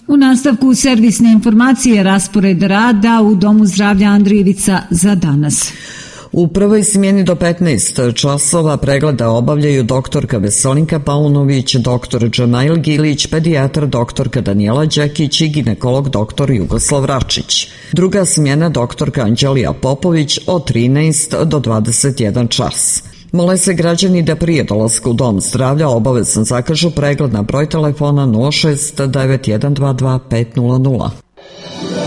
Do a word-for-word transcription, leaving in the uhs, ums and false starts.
U nastavku servisne informacije raspored rada u Domu zdravlja Andrijevica za danas. U prvoj smjeni do petnaest časova pregleda obavljaju doktorka Veselinka Paunović, doktor Džemail Gilić, pedijatar doktorka Danijela Đekić i ginekolog doktor Jugoslav Račić. Druga smjena doktorka Anđelija Popović od trinaest do dvadeset jedan čas. Mole se građani da prije dolaska u Dom zdravlja obavezno zakažu pregled na broj telefona nula šest devet jedan dva dva pet nula nula.